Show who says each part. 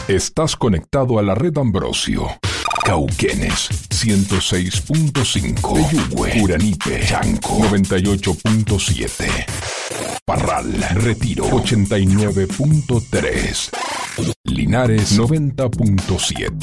Speaker 1: Estás conectado a la red Ambrosio. Cauquenes, 106.5. Peyúgue, Uranipe, Chanco, 98.7. Parral, Retiro, 89.3. Linares, 90.7.